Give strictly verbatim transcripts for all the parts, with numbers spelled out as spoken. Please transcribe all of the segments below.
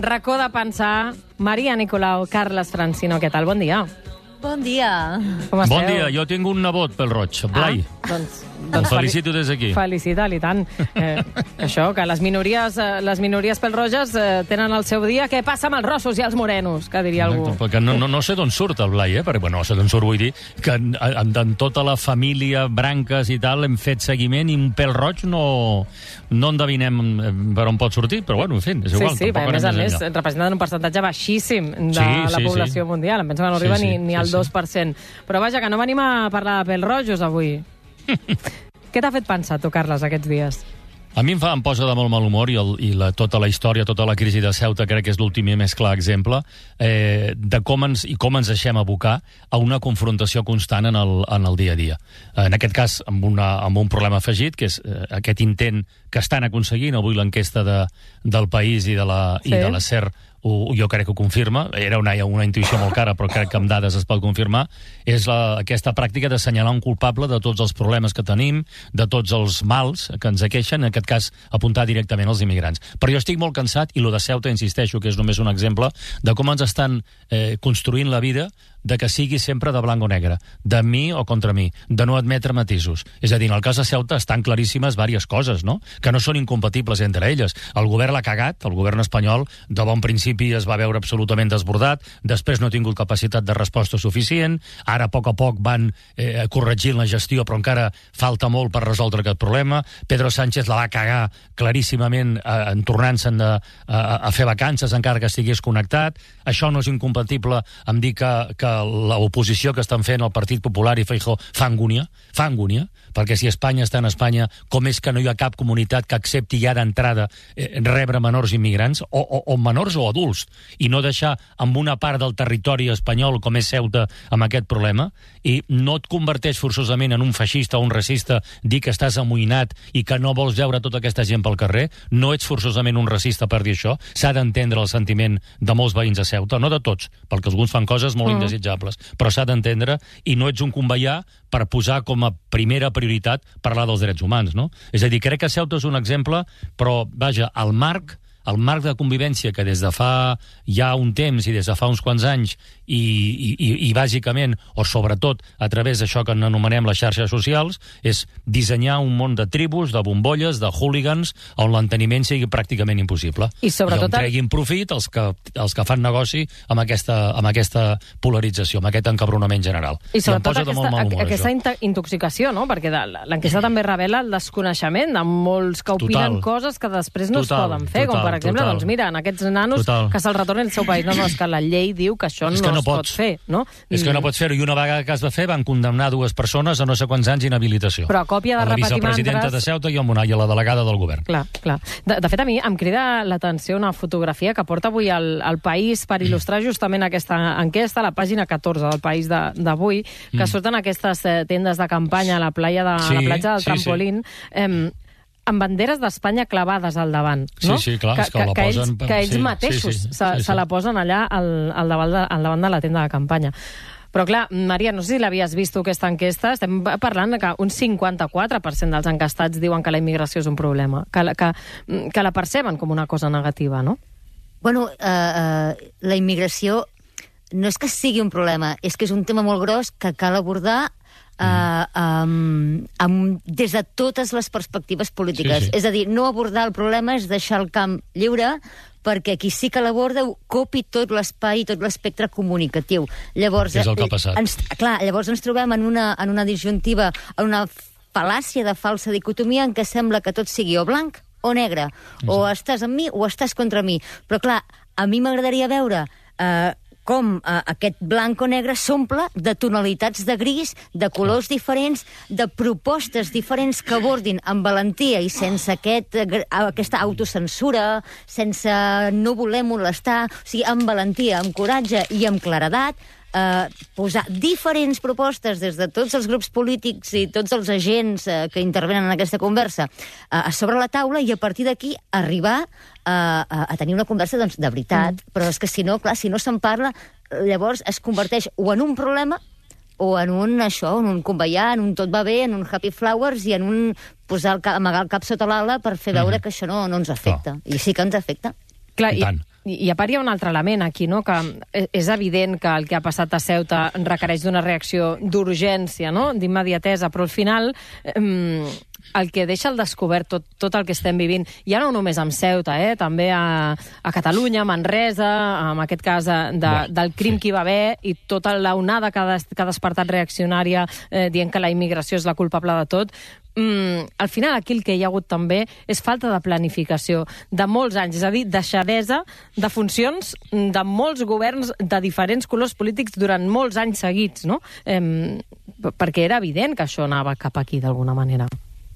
racó de pensar, Maria Nicolau, Carles Francino, què tal? Bon dia. Bon dia. Com esteu? Bon dia, jo tinc un nebot pel roig, Blai. Ah, doncs, El doncs felicito des d'aquí. Felicita-li, tant. Eh, això, que les minories, eh, les minories pèl-roges eh, tenen el seu dia. Què passa amb els rossos i els morenos, que diria algú? Exacte, perquè no, no, no sé d'on surt el Blai, eh? Perquè, bueno, no sé d'on surt, vull dir, que en, en, en tota la família, branques i tal, hem fet seguiment i un pèl roig no, no endevinem per on pot sortir, però bueno, en fi, és igual. Sí, sí, a més a més, enllà. representen un percentatge baixíssim de Sí, la sí, població sí. mundial. Em penso que no arriba Sí, sí, ni, ni al sí, sí. dos per cent. Però vaja, que no venim a parlar de pèl-rojos avui. Què t'ha fet pensar, tu, Carles, aquests dies? A mi em, fa, em posa de molt mal humor i, el, i la, tota la història, tota la crisi de Ceuta crec que és l'últim i més clar exemple eh, de com ens, i com ens deixem abocar a una confrontació constant en el, en el dia a dia. En aquest cas, amb, una, amb un problema afegit, que és eh, aquest intent que estan aconseguint avui l'enquesta de, del País i de la, Sí. i de la SER, ho, jo crec que ho confirma, era una, una intuïció molt cara, però crec que amb dades es pot confirmar, és la, aquesta pràctica d'assenyalar un culpable de tots els problemes que tenim, de tots els mals que ens aqueixen, en aquest cas apuntar directament als immigrants. Però jo estic molt cansat, i lo de Ceuta, insisteixo, que és només un exemple, de com ens estan eh, construint la vida, de que sigui sempre de blanc o negre, de mi o contra mi, de no admetre matisos. És a dir, en el cas de Ceuta estan claríssimes diverses coses, no? Que no són incompatibles entre elles. El govern l'ha cagat, el govern espanyol de bon principi es va veure absolutament desbordat, després no ha tingut capacitat de resposta suficient, ara a poc a poc van eh, corregint la gestió, però encara falta molt per resoldre aquest problema. Pedro Sánchez la va cagar claríssimament eh, en tornant-se'n a, a, a fer vacances encara que estigués connectat. Això no és incompatible amb dir que, que l'oposició que estan fent el Partit Popular i Feijóo fa angúnia, fa angúnia, perquè si Espanya està en Espanya, com és que no hi ha cap comunitat que accepti ja d'entrada eh, rebre menors immigrants, o, o, o menors o adults, i no deixar amb una part del territori espanyol, com és Ceuta, amb aquest problema, i no et converteix forçosament en un feixista o un racista dir que estàs amoïnat i que no vols veure tota aquesta gent pel carrer, no ets forçosament un racista per dir això, s'ha d'entendre el sentiment de molts veïns a Ceuta, no de tots, perquè alguns fan coses molt mm. indesitjables, però s'ha d'entendre, i no ets un conveià per posar com a primera prioritat parlar dels drets humans, no? És a dir, crec que Ceuta és un exemple, però, vaja, el marc el marc de convivència que des de fa ja un temps i des de fa uns quants anys i, i, i, i bàsicament, o sobretot a través d'això que anomenem les xarxes socials, és dissenyar un món de tribus, de bombolles, de hooligans, on l'enteniment sigui pràcticament impossible. I sobretot... I on treguin profit els que, els que fan negoci amb aquesta, amb aquesta polarització, amb aquest encabronament general. I sobretot I aquesta, humor, aquesta això. intoxicació, no? Perquè l'enquesta també revela el desconeixement de molts que opinen Total. coses que després no Total, es poden fer, total, com per exemple, total. doncs mira, en aquests nanos Total. que se'ls retorni al seu país. No, no, és que la llei diu que això És no, que no es pot pots. fer, no? És que no pots fer-ho, i una vegada que es va fer van condemnar dues persones a no sé quants anys d'inhabilitació. Però a còpia de a la repetir vicepresidenta mantres... de Ceuta i a una, i a la delegada del govern. Clar, clar. De, de fet, a mi em crida l'atenció una fotografia que porta avui el, el País per il·lustrar justament aquesta enquesta, a la pàgina catorze del País d'avui, que Mm. surten aquestes eh, tendes de campanya a la, playa de, Sí, a la platja del sí, Trampolín, sí. eh, amb banderes d'Espanya clavades al davant, no? Sí, sí, clar, que, és que la que posen... Ells, que ells sí, mateixos sí, sí, se, sí, sí. se la posen allà al, al, davant de, al davant de la tenda de campanya. Però clar, Maria, no sé si l'havies vist tu, aquesta enquesta, estem parlant que un cinquanta-quatre per cent dels encastats diuen que la immigració és un problema, que, la- que, que la perceben com una cosa negativa, no? Bueno, eh, eh, la immigració no és que sigui un problema, és que és un tema molt gros que cal abordar Uh, um, um, des de totes les perspectives polítiques. Sí, sí. És a dir, no abordar el problema és deixar el camp lliure, perquè qui sí que l'aborda copi tot l'espai, tot l'espectre comunicatiu. Llavors, Que és el que ha passat. Ens, clar, llavors ens trobem en una, en una disjuntiva, en una fal·làcia de falsa dicotomia en què sembla que tot sigui o blanc o negre, o estàs amb mi o estàs contra mi. Però clar, a mi m'agradaria veure eh, com eh, aquest blanc o negre s'omple de tonalitats de gris, de colors diferents, de propostes diferents que abordin amb valentia i sense aquest, eh, aquesta autocensura, sense no voler molestar, o sigui, amb valentia, amb coratge i amb claredat, eh, posar diferents propostes des de tots els grups polítics i tots els agents eh, que intervenen en aquesta conversa eh, a sobre la taula, i a partir d'aquí arribar eh, a, a tenir una conversa doncs, de veritat. Mm. Però és que si no, clar, si no se'n parla, llavors es converteix o en un problema o en un això, en un conveiar, en un tot va bé, en un happy flowers i en un posar el cap, amagar el cap sota l'ala per fer veure mm. que això no, no ens afecta. Oh. I sí que ens afecta. Clar, I tant. I, I a part hi ha un altre element aquí, no? Que és evident que el que ha passat a Ceuta requereix d'una reacció d'urgència, no? D'immediatesa, però al final eh, el que deixa al descobert tot, tot el que estem vivint, ja no només amb Ceuta, eh? També a, a Catalunya, a Manresa, en aquest cas de, Bueno, del crim sí. que hi va haver, i tota l'onada que, des, que ha despertat reaccionària eh, dient que la immigració és la culpable de tot. Mm, al final aquí el que hi ha hagut també és falta de planificació de molts anys, és a dir, deixadesa de funcions de molts governs de diferents colors polítics durant molts anys seguits, no? Eh, perquè era evident que això anava cap aquí d'alguna manera.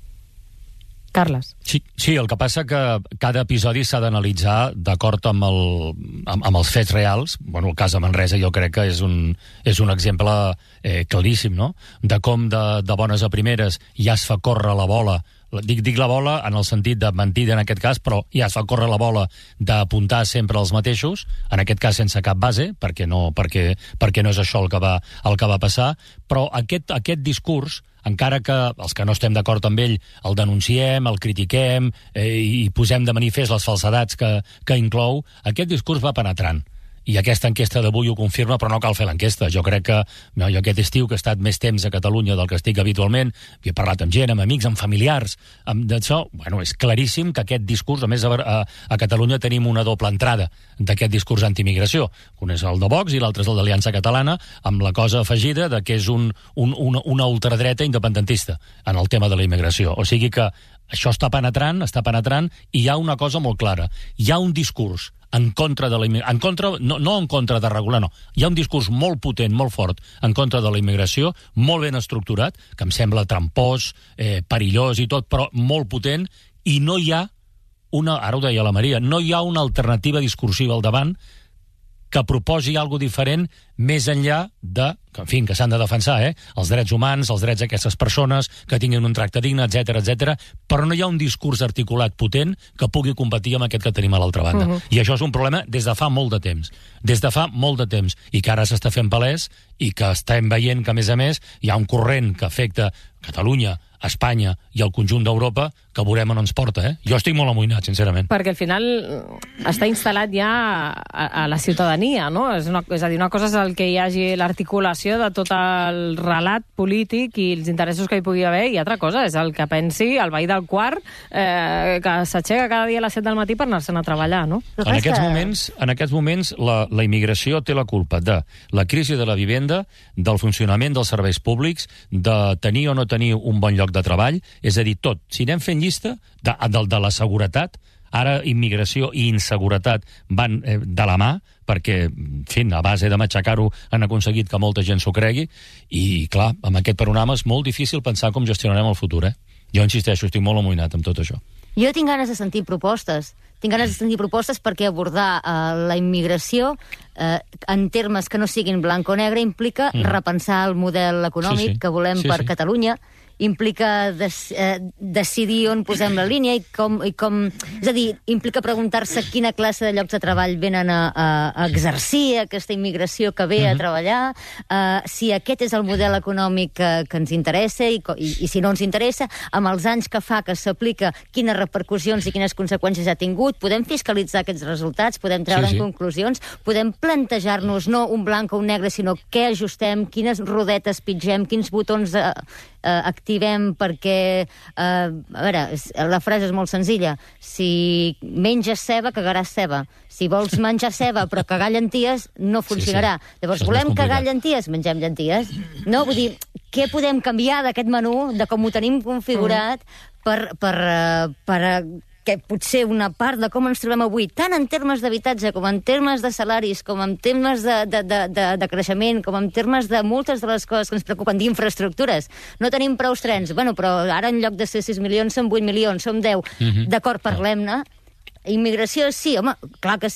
Carles. Sí, sí, el que passa que cada episodi s'ha d'analitzar d'acord amb, el, amb, amb els fets reals. Bueno, el cas de Manresa jo crec que és un, és un exemple eh, claríssim, no? De com de, de bones a primeres ja es fa córrer la bola. Dic, dic la bola en el sentit de mentida en aquest cas, però ja es fa córrer la bola d'apuntar sempre als mateixos, en aquest cas sense cap base, perquè no, perquè, perquè no és això el que va, el que va passar, però aquest, aquest discurs, encara que els que no estem d'acord amb ell el denunciem, el critiquem eh, i posem de manifest les falsedats que, que inclou, aquest discurs va penetrant. I aquesta enquesta d'avui ho confirma, però no cal fer l'enquesta. Jo crec que no, jo aquest estiu, que he estat més temps a Catalunya del que estic habitualment, he parlat amb gent, amb amics, amb familiars, amb d'això, bueno, és claríssim que aquest discurs, a més a, a, a Catalunya tenim una doble entrada d'aquest discurs anti-immigració. Un és el de Vox i l'altre és el d'Aliança Catalana, amb la cosa afegida de que és un, un, una, una ultradreta independentista en el tema de la immigració. O sigui que això està penetrant, està penetrant, i hi ha una cosa molt clara. Hi ha un discurs en contra de la immigració, en contra, no, no en contra de regular, no. Hi ha un discurs molt potent, molt fort, en contra de la immigració, molt ben estructurat, que em sembla trampós, eh, perillós i tot, però molt potent, i no hi ha una, ara ho deia la Maria, no hi ha una alternativa discursiva al davant que proposi alguna diferent més enllà de, que, en fi, que s'han de defensar, eh? Els drets humans, els drets d'aquestes persones, que tinguin un tracte digne, etcètera, etcètera, però no hi ha un discurs articulat potent que pugui competir amb aquest que tenim a l'altra banda. Uh -huh. I això és un problema des de fa molt de temps. Des de fa molt de temps. I que ara s'està fent palès i que estem veient que, a més a més, hi ha un corrent que afecta Catalunya, Espanya i el conjunt d'Europa, que veurem on ens porta, eh? Jo estic molt amoïnat, sincerament. Perquè al final està instal·lat ja a, a la ciutadania, no? És, una, és a dir, una cosa és el que hi hagi l'articulació de tot el relat polític i els interessos que hi pugui haver, i altra cosa és el que pensi el veí del quart, eh, que s'aixeca cada dia a les set del matí per anar-se'n a treballar, no? En aquests moments, en aquests moments la, la immigració té la culpa de la crisi de la vivenda, del funcionament dels serveis públics, de tenir o no tenir un bon lloc de treball, és a dir, tot. Si anem fent llista de, de, de la seguretat, ara immigració i inseguretat van eh, de la mà, perquè, en fi, a base de matxacar-ho han aconseguit que molta gent s'ho cregui, i, clar, amb aquest panorama és molt difícil pensar com gestionarem el futur, eh? Jo insisteixo, estic molt amoïnat amb tot això. Jo tinc ganes de sentir propostes. Tinc ganes de sentir propostes perquè abordar eh, la immigració eh, en termes que no siguin blanc o negre implica mm. repensar el model econòmic sí, sí. que volem sí, per sí. Catalunya, implica des, eh, decidir on posem la línia i com, i com... És a dir, implica preguntar-se quina classe de llocs de treball venen a, a, a exercir aquesta immigració que ve mm-hmm. a treballar, eh, si aquest és el model econòmic que, que ens interessa i, i, i si no ens interessa, amb els anys que fa que s'aplica, quines repercussions i quines conseqüències ha tingut, podem fiscalitzar aquests resultats, podem treure sí, sí. conclusions, podem plantejar-nos no un blanc o un negre, sinó què ajustem, quines rodetes pitgem, quins botons eh, eh, activem perquè... Eh, a veure, la frase és molt senzilla. Si menges ceba, cagaràs ceba. Si vols menjar ceba però cagar llenties, no funcionarà. Sí, sí. Llavors, volem cagar llenties? Mengem llenties. No? Vull dir, què podem canviar d'aquest menú, de com ho tenim configurat, per... per, per, per que potser una part de com ens trobem avui, tant en termes d'habitatge, com en termes de salaris, com en termes de, de, de, de, de creixement, com en termes de moltes de les coses que ens preocupen, d'infraestructures. No tenim prou trens, bueno, però ara en lloc de ser sis milions som vuit milions, som deu. Mm-hmm. D'acord, parlem-ne. Immigració, sí, home, clar que sí.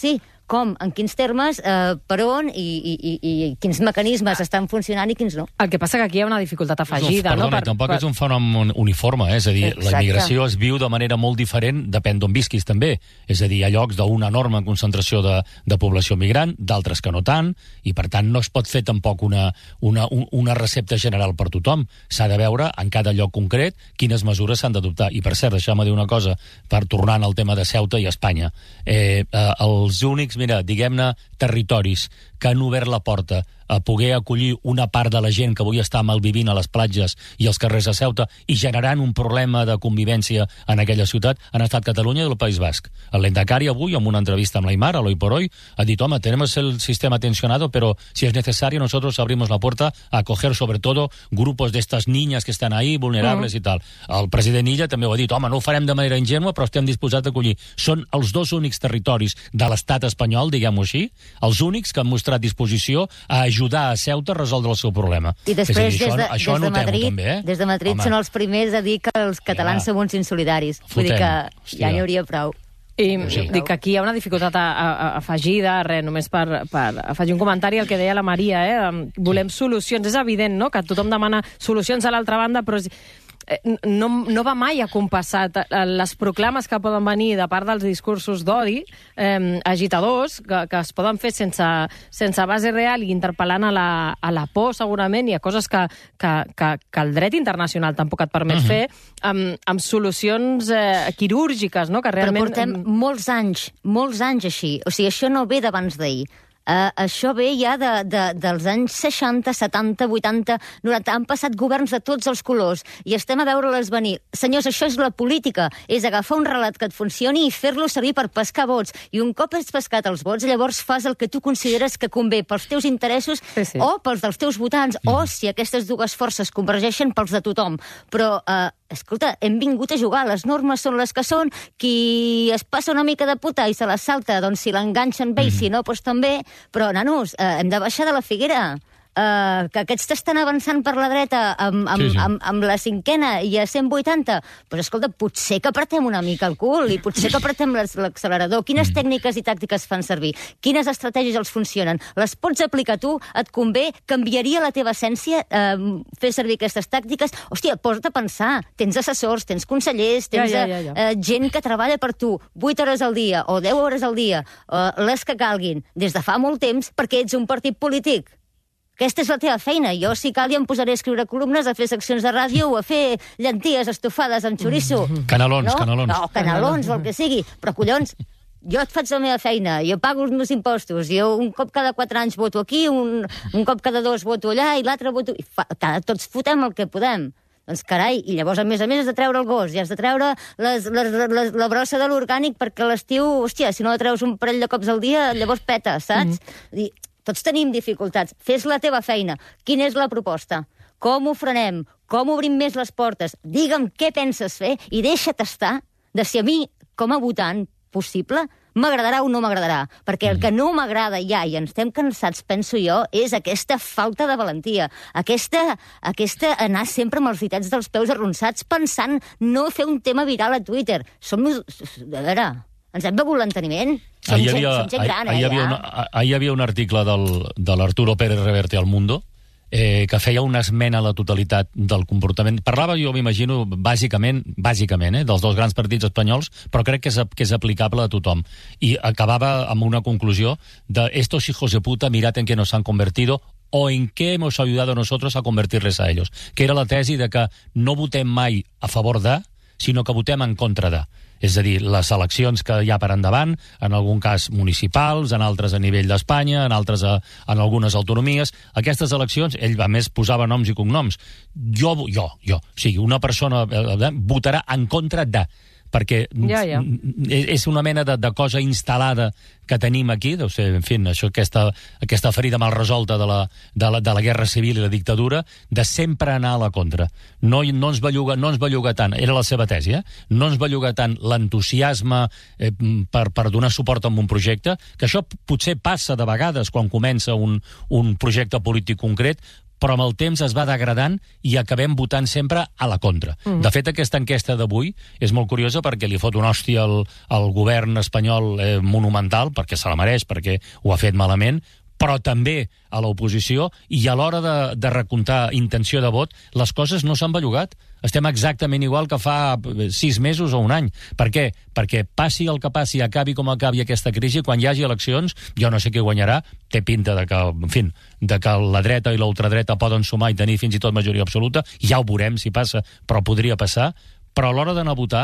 com, en quins termes, eh, per on i, i, i, i quins mecanismes estan funcionant i quins no. El que passa que aquí hi ha una dificultat afegida, Perdona, no? Per, tampoc per... és un fenomen uniforme, eh? És a dir, Exacte. la immigració es viu de manera molt diferent, depèn d'on visquis també. És a dir, hi ha llocs d'una enorme concentració de, de població migrant, d'altres que no tant, i per tant no es pot fer tampoc una, una, una recepta general per tothom. S'ha de veure en cada lloc concret quines mesures s'han d'adoptar. I per cert, deixeu-me dir una cosa, per tornar al tema de Ceuta i Espanya. Eh, eh, els únics, mira, diguem-ne, territoris que han obert la porta a poder acollir una part de la gent que avui està malvivint a les platges i als carrers de Ceuta i generant un problema de convivència en aquella ciutat, han estat Catalunya i el País Basc. El Lehendakari avui, en una entrevista amb l'Aimar, a l'Hoy por Hoy, ha dit, home, tenemos el sistema tensionado, pero si es necesario nosotros abrimos la puerta a acoger sobre todo grupos de estas niñas que estan ahí, vulnerables mm. i tal. El president Illa també ho ha dit, home, no ho farem de manera ingènua, però estem disposats a acollir. Són els dos únics territoris de l'estat espanyol, diguem-ho així, els únics que han mostrat disposició a ajudar a Ceuta a resoldre el seu problema. I després, dir, des de, això, des de Madrid, també, eh? des de Madrid Home. són els primers a dir que els catalans Ja. som uns insolidaris. Fotem. Vull dir que Hòstia. ja n'hi hauria prou. I Sí. dic que aquí hi ha una dificultat a, a, a afegida, res, només per, per afegir un comentari al que deia la Maria, eh? Volem solucions. És evident, no?, que tothom demana solucions a l'altra banda, però no, no va mai acompassat. Les proclames que poden venir de part dels discursos d'odi, eh, agitadors, que, que es poden fer sense, sense base real i interpel·lant a la, a la por, segurament, i a coses que, que, que, que el dret internacional tampoc et permet uh-huh. fer, amb, amb solucions eh, quirúrgiques, no?, que realment... Però portem molts anys, molts anys així. O sigui, això no ve d'abans d'ahir. Uh, això ve ja de, de, dels anys seixanta, setanta, vuitanta, noranta. Han passat governs de tots els colors i estem a veure-les venir. Senyors, això és la política. És agafar un relat que et funcioni i fer-lo servir per pescar vots. I un cop has pescat els vots, llavors fas el que tu consideres que convé pels teus interessos sí, sí. o pels dels teus votants, mm. o, si aquestes dues forces convergeixen, pels de tothom. Però... Uh, escolta, hem vingut a jugar, les normes són les que són, qui es passa una mica de puta i se la salta, doncs si l'enganxen bé, mm. i si no, doncs també, però, nanos, eh, hem de baixar de la figuera. Uh, que aquests estan avançant per la dreta amb, amb, sí, sí. amb, amb la cinquena i a cent vuitanta, doncs escolta, potser que apretem una mica el cul i potser que apretem l'accelerador. Quines mm. tècniques i tàctiques fan servir? Quines estratègies els funcionen? Les pots aplicar tu? Et convé? Canviaria la teva essència uh, fer servir aquestes tàctiques? Hòstia, posa't a pensar. Tens assessors, tens consellers, tens ja, ja, ja, ja. Uh, gent que treballa per tu vuit hores al dia o deu hores al dia, uh, les que calguin, des de fa molt temps, perquè ets un partit polític. Aquesta és la teva feina. Jo, si cal, ja em posaré a escriure columnes, a fer seccions de ràdio o a fer llenties estufades amb xoriço. Canelons, no? canelons. No, canelons, o el que sigui. Però, collons, jo et faig la meva feina, jo pago els meus impostos, jo un cop cada quatre anys voto aquí, un, un cop cada dos voto allà i l'altre voto... I fa, cada, tots fotem el que podem. Doncs carai, i llavors, a més a més, has de treure el gos, i has de treure les, les, les, la brossa de l'orgànic, perquè a l'estiu, hòstia, si no la treus un parell de cops al dia, llavors peta, saps? Mm. I, tots tenim dificultats. Fes la teva feina. Quina és la proposta? Com ho frenem? Com obrim més les portes? Digue'm què penses fer i deixa't estar de si a mi, com a votant possible, m'agradarà o no m'agradarà. Perquè el que no m'agrada ja, i ens estem cansats, penso jo, és aquesta falta de valentia. Aquesta, aquesta anar sempre amb els ditets dels peus arronsats pensant no fer un tema viral a Twitter. Som... A veure... Ens hem begut l'enteniment? Som, ahir havia, gent, som gent gran, ahir, eh, ahir, havia ja. una, ahir hi havia un article del, de l'Arturo Pérez Reverte al Mundo eh, que feia una esmena a la totalitat del comportament. Parlava, jo m'imagino, bàsicament, bàsicament eh, dels dos grans partits espanyols, però crec que és, que és aplicable a tothom. I acabava amb una conclusió de estos hijos de puta, mirad en què nos han convertido o en què hemos ayudado nosotros a convertirles a ellos. Que era la tesi de que no votem mai a favor de, sinó que votem en contra de. És a dir, les eleccions que hi ha per endavant, en algun cas municipals, en altres a nivell d'Espanya, en altres a, en algunes autonomies. Aquestes eleccions, ell a més posava noms i cognoms. Jo, jo, jo, o sigui, una persona eh, votarà en contra de, perquè ja, ja. és una mena de, de cosa instal·lada que tenim aquí, deu ser, en fi, això, aquesta, aquesta ferida mal resolta de la, de, la, de la guerra civil i la dictadura, de sempre anar a la contra. No, no, ens belluga, no ens belluga tant, era la seva tesi, eh? No ens belluga tant l'entusiasme eh, per, per donar suport a un projecte, que això potser passa de vegades quan comença un, un projecte polític concret, però amb el temps es va degradant i acabem votant sempre a la contra. Mm. De fet, aquesta enquesta d'avui és molt curiosa perquè li fot una hòstia al, al govern espanyol eh, monumental, perquè se la mereix, perquè ho ha fet malament, però també a l'oposició, i a l'hora de, de recomptar intenció de vot, les coses no s'han bellugat. Estem exactament igual que fa sis mesos o un any. Per què? Perquè passi el que passi, acabi com acabi aquesta crisi, quan hi hagi eleccions, jo no sé qui guanyarà, té pinta de que, en fi, de que la dreta i l'ultradreta poden sumar i tenir fins i tot majoria absoluta, ja ho veurem si passa, però podria passar, però a l'hora d'anar a votar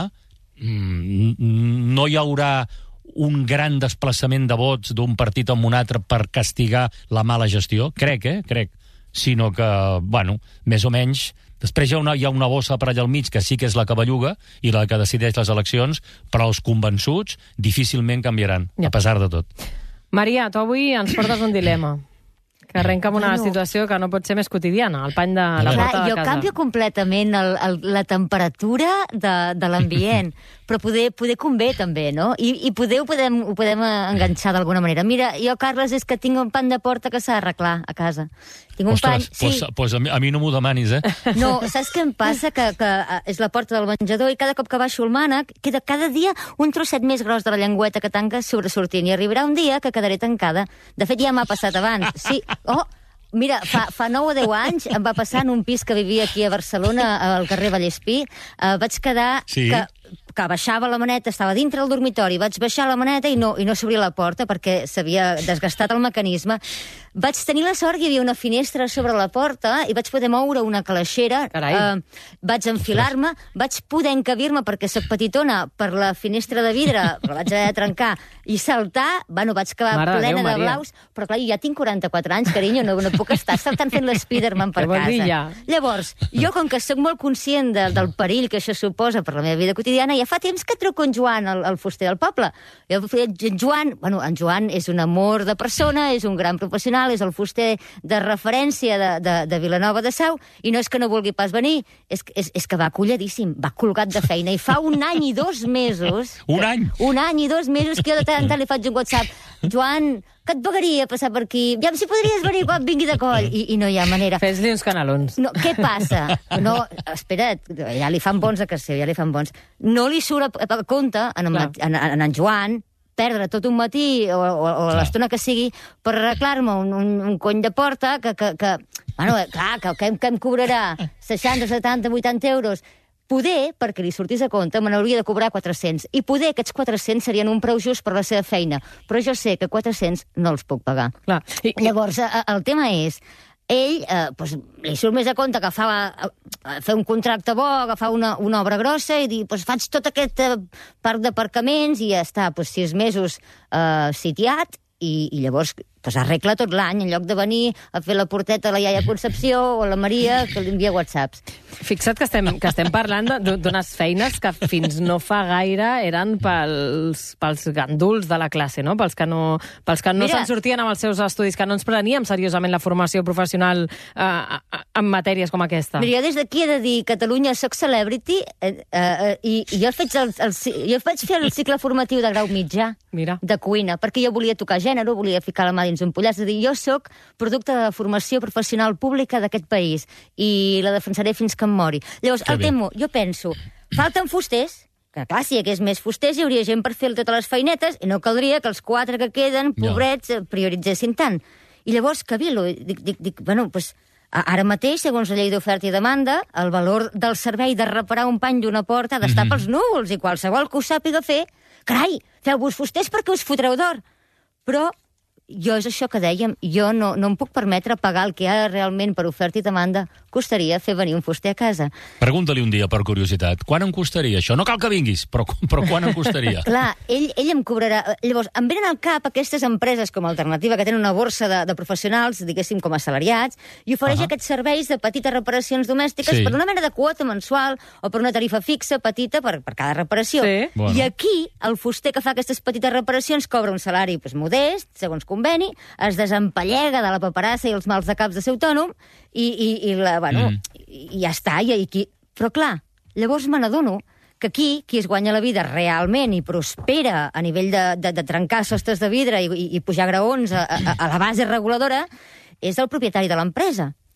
no hi haurà un gran desplaçament de vots d'un partit amb un altre per castigar la mala gestió, crec, eh? Crec. Sinó que, bueno, més o menys, després hi ha una, hi ha una bossa per allà al mig que sí que és la que belluga i la que decideix les eleccions, però els convençuts difícilment canviaran, ja. A pesar de tot. Maria, tu avui ens portes un dilema. Que arrenca amb una bueno. situació que no pot ser més quotidiana, el pany de la Clar, porta de jo casa. Jo canvio completament el, el, la temperatura de, de l'ambient, però poder, poder convé també, no? I, i poder ho podem, ho podem enganxar d'alguna manera. Mira, jo, Carles, és que tinc un pany de porta que s'ha d'arreglar a casa. Tinc un Ostres, pany... pues, sí. pues a, mi, a mi no m'ho demanis, eh? No, saps què em passa? Que, que és la porta del menjador i cada cop que baixo el mànec queda cada dia un trosset més gros de la llengüeta que tanca sobresortint i arribarà un dia que quedaré tancada. De fet, ja m'ha passat abans. Sí, oh, mira, fa, fa nou o deu anys em va passar en un pis que vivia aquí a Barcelona, al carrer Vallespí. Uh, vaig quedar... Sí. Que, que baixava la maneta, estava dintre del dormitori, vaig baixar la maneta i no, i no s'obria la porta perquè s'havia desgastat el mecanisme. Vaig tenir la sort que hi havia una finestra sobre la porta i vaig poder moure una calaixera. Uh, vaig enfilar-me, vaig poder encabir-me perquè soc petitona per la finestra de vidre, però vaig haver de trencar i saltar. Bueno, vaig acabar Mare plena Déu, de blaus, però clar, jo ja tinc quaranta-quatre anys, carinyo, no, no puc estar saltant fent l'Spiderman per casa. Ja. Llavors, jo, com que sóc molt conscient de, del perill que això suposa per la meva vida quotidiana, ja fa temps que truco en Joan, el, el fuster del poble. Jo, en Joan, bueno, en Joan és un amor de persona, és un gran professional, és el fuster de referència de, de, de Vilanova de Sau, i no és que no vulgui pas venir, és, és, és que va colladíssim, va colgat de feina, i fa un any i dos mesos... Un any? Un any i dos mesos que jo de tant en tant li faig un WhatsApp. Joan, que et pagaria passar per aquí? Ja si podries venir quan vingui de coll. I, i no hi ha manera. Fes-li uns canalons. No, què passa? No, espera't, ja li fan bons a Carseu, ja li fan bons. No li surt a, a compte en en, en, en en Joan perdre tot un matí o, o, o l'estona que sigui per arreglar-me un, un, un cony de porta que, que, que bueno, clar, que, que, que em cobrarà seixanta, setanta, vuitanta euros. Poder, perquè li sortís a compte, me n'hauria de cobrar quatre-cents. I poder, aquests quatre-cents serien un preu just per la seva feina. Però jo sé que quatre-cents no els puc pagar. Clar. I, Llavors, el tema és... Ell, eh, pues, li surt més a compte que fa, eh, fer un contracte bo, agafar una, una obra grossa i dir, pues, faig tot aquest eh, parc d'aparcaments i ja està, pues, sis mesos eh, sitiat i, i llavors pues, arregla tot l'any, en lloc de venir a fer la porteta a la iaia Concepció o a la Maria, que li envia whatsapps. Fixa't que estem, que estem parlant d'unes feines que fins no fa gaire eren pels, pels ganduls de la classe, no? Pels que no, pels que no se'n sortien amb els seus estudis, que no ens preníem seriosament la formació professional eh, en matèries com aquesta. Mira, jo des d'aquí he de dir, Catalunya soc celebrity eh, eh, i, i jo, faig el, el, jo vaig fer el cicle formatiu de grau mitjà Mira. de cuina, perquè jo volia tocar gènere, volia ficar la mà dins un pollat. És a dir, jo sóc producte de formació professional pública d'aquest país i la defensaré fins que em mori. Llavors, que el bé. temo, jo penso, falten fusters, que clar, si hi hagués més fusters hi hauria gent per fer totes les feinetes i no caldria que els quatre que queden, pobrets, no. prioritzessin tant. I llavors, cavilo, dic, dic, dic bueno, doncs, ara mateix, segons la llei d'oferta i demanda, el valor del servei de reparar un pany d'una porta ha d'estar mm-hmm. pels núvols i qualsevol que ho sàpiga fer, carai, feu-vos fusters perquè us fotreu d'or. Però jo és això que dèiem, jo no, no em puc permetre pagar el que ara realment per oferta i demanda costaria fer venir un fuster a casa. Pregunta-li un dia, per curiositat, quan em costaria això? No cal que vinguis, però, però quan em costaria? Clar, ell, ell em cobrarà... Llavors, em venen al cap aquestes empreses com a alternativa que tenen una borsa de, de professionals, diguéssim, com a assalariats, i ofereix uh-huh. aquests serveis de petites reparacions domèstiques sí. per una mena de quota mensual o per una tarifa fixa petita per, per cada reparació. Sí. Bueno. I aquí, el fuster que fa aquestes petites reparacions cobra un salari pues, modest, segons conveni, es desempallega de la paperassa i els mals de caps de ser autònom i, i, i, la, bueno, mm. i, i ja està. I, i, però clar, llavors me n'adono que aquí, qui es guanya la vida realment i prospera a nivell de, de, de trencar sostres de vidre i, i, i pujar graons a, a, a la base reguladora és el propietari de l'empresa.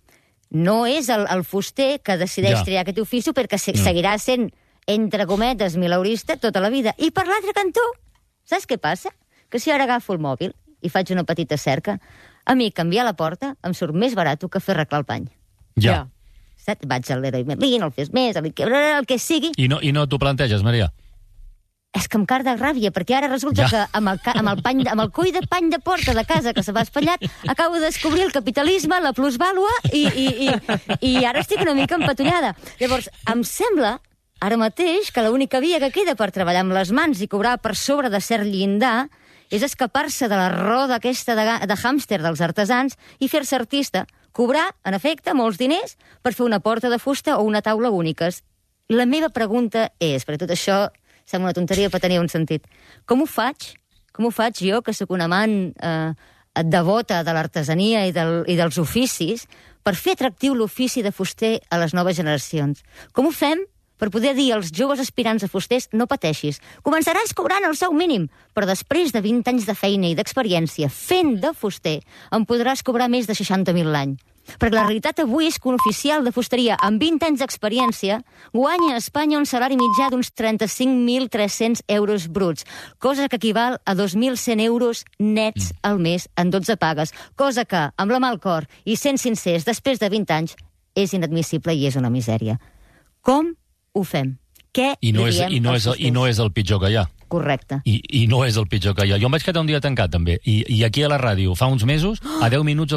no és el, el fuster que decideix Ja. triar aquest ofici perquè se, Mm. seguirà sent, entre cometes, mileurista tota la vida. I per l'altre cantó, saps què passa? Que si ara agafo el mòbil i faig una petita cerca, a mi canviar la porta em surt més barat que fer arreglar el pany. Ja. Saps? Vaig al Leroy Merlin, al Fes Més, al Ikea, el que sigui. I no, i no t'ho planteges, Maria? És que em car de ràbia, perquè ara resulta Ja. que amb el, ca- amb, el pany, amb el coll de pany de porta de casa que se va espatllat, acabo de descobrir el capitalisme, la plusvàlua, i, i, i, i ara estic una mica empatollada. Llavors, em sembla, ara mateix, que l'única via que queda per treballar amb les mans i cobrar per sobre de cert llindar és escapar-se de la roda aquesta de, ga- de hàmster dels artesans i fer-se artista. Cobrar, en efecte, molts diners per fer una porta de fusta o una taula úniques. La meva pregunta és, perquè tot això sembla una tonteria però tenia un sentit, com ho faig? Com ho faig jo, que sóc una amant eh, devota de l'artesania i, del, i dels oficis, per fer atractiu l'ofici de fuster a les noves generacions? Com ho fem per poder dir als joves aspirants a fusters no pateixis, començaràs cobrant el sou mínim, però després de vint anys de feina i d'experiència fent de fuster, en podràs cobrar més de seixanta mil l'any. Perquè la realitat avui és que un oficial de fusteria amb vint anys d'experiència guanya a Espanya un salari mitjà d'uns trenta-cinc mil tres-cents euros bruts, cosa que equival a dos mil cent euros nets al mes en dotze pagues, cosa que, amb la mà al cor i sent sincers, després de vint anys, és inadmissible i és una misèria. Com ho fem? Què I no, és, diem i, no als és, I no fusters? és el pitjor que hi ha. Correcte. I, I no és el pitjor que hi ha. Jo em vaig quedar un dia tancat, també. I, i aquí a la ràdio, fa uns mesos, a deu minuts